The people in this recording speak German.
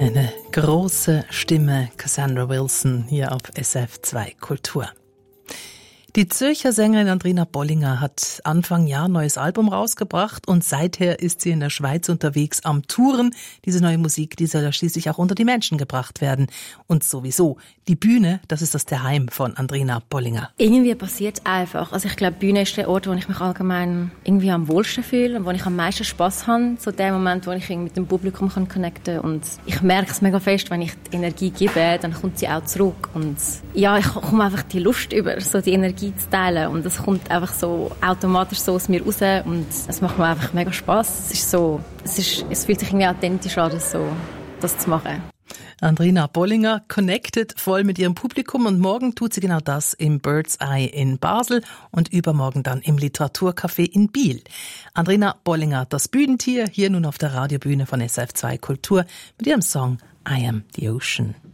Eine große Stimme, Cassandra Wilson, hier auf SF2 Kultur. Die Zürcher Sängerin Andrina Bollinger hat Anfang Jahr ein neues Album rausgebracht und seither ist sie in der Schweiz unterwegs am Touren. Diese neue Musik, die soll ja schließlich auch unter die Menschen gebracht werden. Und sowieso, die Bühne, das ist das Heim von Andrina Bollinger. Irgendwie passiert es einfach. Also ich glaube, die Bühne ist der Ort, wo ich mich allgemein irgendwie am wohlsten fühle und wo ich am meisten Spass habe. So der Moment, wo ich mit dem Publikum connecten kann. Und ich merke es mega fest, wenn ich die Energie gebe, dann kommt sie auch zurück. Und ja, ich komme einfach die Lust über, so die Energie zu teilen und das kommt einfach so automatisch so aus mir raus und es macht mir einfach mega Spass. Es fühlt sich irgendwie authentisch an, das zu machen. Andrina Bollinger connected voll mit ihrem Publikum und morgen tut sie genau das im Bird's Eye in Basel und übermorgen dann im Literaturcafé in Biel. Andrina Bollinger, das Bühnentier, hier nun auf der Radiobühne von SF2 Kultur mit ihrem Song I Am the Ocean.